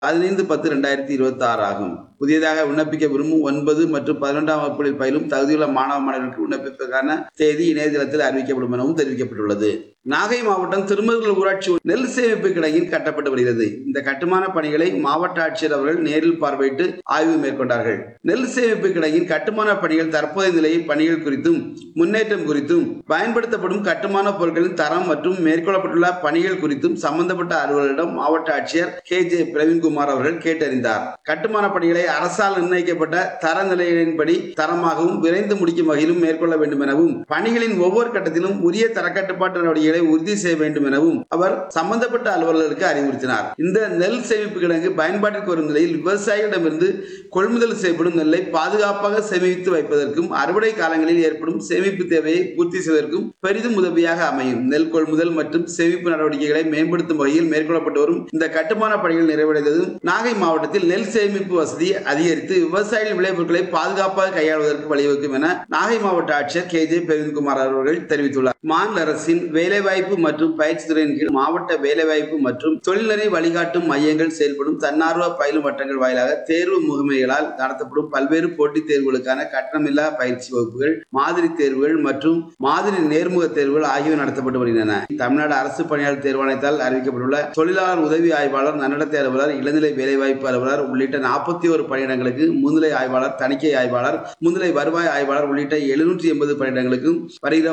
15/10/2026 ஆகும். புதியதாக விண்ணப்பிக்க விரும்பும் 9 மற்றும் 11ஆம் வகுப்புகளில் பயிலும் தகுதியுள்ள மாணவ மாணவியருக்கு விண்ணப்பிப்பதற்கான தேதி இணையதளத்தில் அறிவிக்கப்படும் எனவும் தெரிவிக்கப்பட்டுள்ளது. நாகை மாவட்டம் திருமருகல் ஊராட்சி நெல் சேமிப்பு கிடங்கில் கட்டப்பட்டு வருகிறது. இந்த கட்டுமான பணிகளை மாவட்ட ஆட்சியர் அவர்கள் நேரில் பார்வையிட்டு ஆய்வு மேற்கொண்டார்கள். நெல் சேமிப்பு கிடங்கின் கட்டுமான பணிகள் தற்போதைய நிலையில் பணிகள் குறித்தும் முன்னேற்றம் குறித்தும் பயன்படுத்தப்படும் கட்டுமான பொருட்களின் தரம் மற்றும் மேற்கொள்ளப்பட்டுள்ள பணிகள் குறித்தும் சம்பந்தப்பட்ட அலுவலரிடம் மாவட்ட ஆட்சியர் KJ பிரவீன்குமார் அவர்கள் கேட்டறிந்தார். கட்டுமான பணிகளை அரசால் நிர்ணயிக்கப்பட்ட தரநிலைகளின்படி தரமாகவும் விரைந்து முடிக்கும் வகையிலும் மேற்கொள்ள வேண்டும் எனவும் பணிகளின் ஒவ்வொரு கட்டத்திலும் உரிய தரக்கட்டுப்பாட்டு நடவடிக்கைகளை உறுதி செய்ய வேண்டும் எனவும் அவர் சம்பந்தப்பட்ட அலுவலர்களுக்கு அறிவுறுத்தினார். இந்த நெல் சேமிப்பு கிடங்கு பயன்பாட்டிற்கு வரும் நிலையில் விவசாயிகளிடமிருந்து கொள்முதல் செய்யப்படும் நெல்லை பாதுகாப்பாக சேமித்து வைப்பதற்கும் அறுவடை காலங்களில் ஏற்படும் சேமிப்பு தேவையை பூர்த்தி செய்வதற்கும் பெரிதும் உதவியாக அமையும். நெல் கொள்முதல் மற்றும் சேமிப்பு நடவடிக்கைகளை மேம்படுத்தும் வகையில் மேற்கொள்ளப்பட்டு வரும் இந்த கட்டுமான பணிகள் நிறைவடைந்ததும் நாகை மாவட்டத்தில் நெல் சேமிப்பு வசதி அதிகரித்து விவசாயிகளின் விளைபொருட்களை பாதுகாப்பாக கையாளுவதற்கு வழிவகுக்கும் என நாகை மாவட்ட ஆட்சியர் KJ பிரவீன்குமார் அவர்கள் தெரிவித்துள்ளார். மாநில அரசின் வேலைவாய்ப்பு மற்றும் பயிற்சி துறையின் கீழ் மாவட்ட வேலைவாய்ப்பு மற்றும் தொழில்நெறி வழிகாட்டும் மையங்கள் செயல்படும் தன்னார்வ பயிலும் வட்டங்கள் வாயிலாக தேர்வு முகமைகளால் நடத்தப்படும் பல்வேறு போட்டித் தேர்வுகளுக்கான கட்டணமில்லா பயிற்சி வகுப்புகள், மாதிரி தேர்வுகள் மற்றும் மாதிரி நேர்முக தேர்வுகள் ஆகியவை நடத்தப்பட்டு வருகின்றன. தமிழ்நாடு அரசு பணியாளர் தேர்வாணையத்தால் அறிவிக்கப்பட்டுள்ள தொழிலாளர் உதவி ஆய்வாளர், நன்னடத்தை அலுவலர், இளநிலை வேலைவாய்ப்பு அலுவலர் உள்ளிட்ட 41 பணியிடங்களுக்கு முன்னிலை ஆய்வாளர், தணிக்கை ஆய்வாளர், முன்னிலை வருவாய் ஆய்வாளர் உள்ளிட்ட 780 பணியிடங்களுக்கும் வருகிற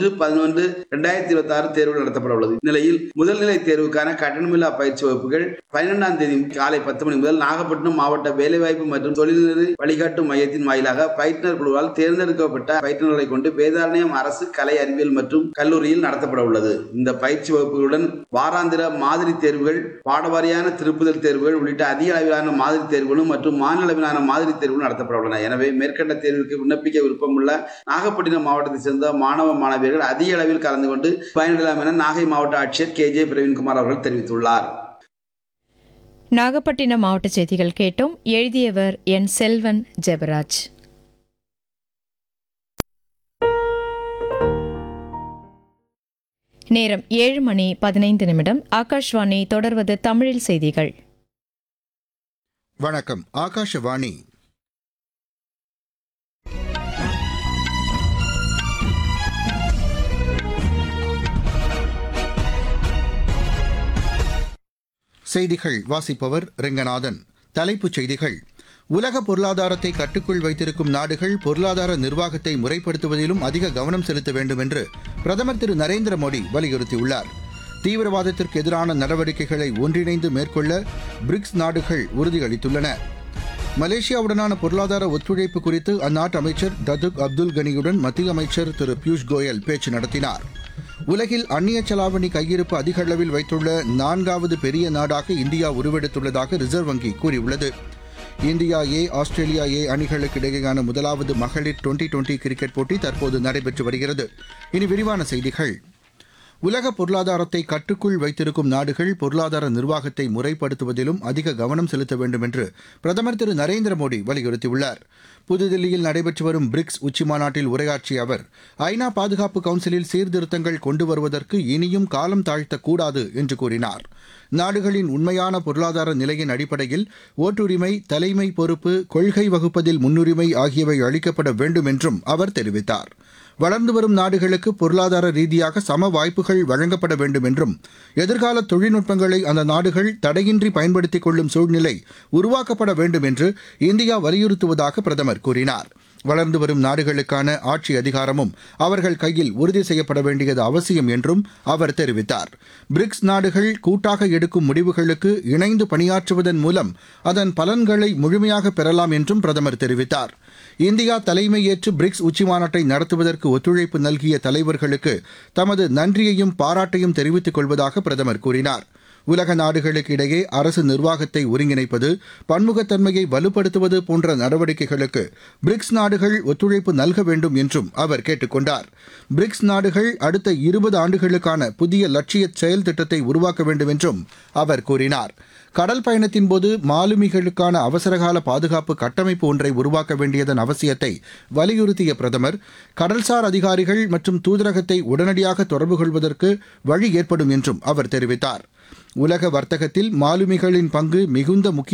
1/11/2026 தேர்வு நடத்தப்பட உள்ளது. இந்நிலையில் முதல்நிலை தேர்வுக்கான கட்டணமில்லா பயிற்சி வகுப்புகள் 12ஆம் தேதி காலை 10 மணி முதல் நாகப்பட்டினம் மாவட்ட வேலைவாய்ப்பு மற்றும் தொழில்நெறி வழிகாட்டும் மையத்தின் வாயிலாக பயிற்றுனர் குழுவால் தேர்ந்தெடுக்கப்பட்ட பயிற்றுனர்களை கொண்டு வேதாரண்யம் அரசு கலை அறிவியல் மற்றும் கல்லூரியில் நடத்தப்பட உள்ளது. இந்த பயிற்சி வகுப்புகளுடன் வாராந்திர மாதிரி தேர்வுகள், பாடவாரியான திருப்புதல் தேர்வுகள் உள்ளிட்ட அதிக அளவிலான மாதிரி தேர்வுகளும் மற்றும் மாநில அளவிலான மாதிரி தேர்வுகள் நடத்தப்பட உள்ளன. எனவே மேற்கண்ட தேர்விற்கு விண்ணப்பிக்க விருப்பமுள்ள நாகப்பட்டினம் மாவட்டத்தை சேர்ந்த மாணவ மாணவியர்கள் அதிக அளவில் கலந்து கொண்டு பயனடையலாம் என நாகை மாவட்ட ஆட்சியர் KJ பிரவீன்குமார் அவர்கள் தெரிவித்துள்ளார். நாகப்பட்டினம் மாவட்ட செய்திகள் கேட்டோம். எழுதியவர் என் செல்வன் ஜெபராஜ். நேரம் 7:15. ஆகாஷ்வாணி. தொடர்வது தமிழில் செய்திகள். வணக்கம். ஆகாஷவாணி. செய்திகள் வாசிப்பவர் ரெங்கநாதன். தலைப்புச் செய்திகள். உலக பொருளாதாரத்தை கட்டுக்குள் வைத்திருக்கும் நாடுகள் பொருளாதார நிர்வாகத்தை முறைப்படுத்துவதிலும் அதிக கவனம் செலுத்த வேண்டும் என்று பிரதமர் திரு நரேந்திர மோடி வலியுறுத்தியுள்ளார். தீவிரவாதத்திற்கு எதிரான நடவடிக்கைகளை ஒன்றிணைந்து மேற்கொள்ள பிரிக்ஸ் நாடுகள் உறுதியளித்துள்ளன. மலேசியாவுடனான பொருளாதார ஒத்துழைப்பு குறித்து அந்நாட்டு அமைச்சர் ததுக் அப்துல் கனியுடன் மத்திய அமைச்சர் திரு பியூஷ் கோயல் பேச்சு நடத்தினார். உலகில் அந்நிய செலாவணி கையிருப்பு அதிக அளவில் வைத்துள்ள 4வது பெரிய நாடாக இந்தியா உருவெடுத்துள்ளதாக ரிசர்வ் வங்கி கூறியுள்ளது. இந்தியா ஏ, ஆஸ்திரேலியா ஏ அணிகளுக்கு இடையேயான முதலாவது மகளிர் டுவெண்டி கிரிக்கெட் போட்டி தற்போது நடைபெற்று வருகிறது. இனி விரிவான செய்திகள். உலக பொருளாதாரத்தை கட்டுக்குள் வைத்திருக்கும் நாடுகள் பொருளாதார நிர்வாகத்தை முறைப்படுத்துவதிலும் அதிக கவனம் செலுத்த வேண்டும் என்று பிரதமர் திரு நரேந்திர மோடி வலியுறுத்தியுள்ளார். புதுதில்லியில் நடைபெற்று வரும் பிரிக்ஸ் உச்சிமாநாட்டில் உரையாற்றிய அவர், ஐநா பாதுகாப்பு கவுன்சிலில் சீர்திருத்தங்கள் கொண்டு வருவதற்கு இனியும் காலம் தாழ்த்தக்கூடாது என்று கூறினார். நாடுகளின் உண்மையான பொருளாதார நிலையின் அடிப்படையில் ஓட்டுரிமை, தலைமை பொறுப்பு, கொள்கை வகுப்பதில் முன்னுரிமை ஆகியவை அளிக்கப்பட வேண்டும் என்றும் அவர் தெரிவித்தார். வளர்ந்து வரும் நாடுகளுக்கு பொருளாதார ரீதியாக சம வாய்ப்புகள் வழங்கப்பட வேண்டும் என்றும் எதிர்கால தொழில்நுட்பங்களை அந்த நாடுகள் தடையின்றி பயன்படுத்திக் கொள்ளும் சூழ்நிலை உருவாக்கப்பட வேண்டும் என்று இந்தியா வலியுறுத்துவதாக பிரதமர் கூறினார். வளர்ந்து வரும் நாடுகளுக்கான ஆட்சி அதிகாரமும் அவர்கள் கையில் உறுதி செய்யப்பட வேண்டியது அவசியம் என்றும் அவர் தெரிவித்தார். பிரிக்ஸ் நாடுகள் கூட்டாக எடுக்கும் முடிவுகளுக்கு இணைந்து பணியாற்றுவதன் மூலம் அதன் பலன்களை முழுமையாக பெறலாம் என்றும் பிரதமர் தெரிவித்தார். இந்தியா தலைமையேற்று பிரிக்ஸ் உச்சிமாநாட்டை நடத்துவதற்கு ஒத்துழைப்பு நல்கிய தலைவர்களுக்கு தமது நன்றியையும் பாராட்டையும் தெரிவித்துக் கொள்வதாக பிரதமர் கூறினார். உலக நாடுகளுக்கு இடையே அரசு நிர்வாகத்தை ஒருங்கிணைப்பது, பன்முகத்தன்மையை வலுப்படுத்துவது போன்ற நடவடிக்கைகளுக்கு பிரிக்ஸ் நாடுகள் ஒத்துழைப்பு நல்க வேண்டும் என்றும் அவர் கேட்டுக் கொண்டார். பிரிக்ஸ் நாடுகள் அடுத்த 20 ஆண்டுகளுக்கான புதிய லட்சிய செயல் திட்டத்தை உருவாக்க வேண்டும் என்றும் அவர் கூறினார். கடல் பயணத்தின்போது மாலுமிகளுக்கான அவசரகால பாதுகாப்பு கட்டமைப்பு ஒன்றை உருவாக்க வேண்டியதன் அவசியத்தை வலியுறுத்திய பிரதமர், கடல்சார் அதிகாரிகள் மற்றும் தூதரகத்தை உடனடியாக தொடர்பு கொள்வதற்கு வழி ஏற்படும் என்றும் அவர் தெரிவித்தார். உலக வர்த்தகத்தில் மாலுமிகளின் பங்கு மிகுந்த முக்கிய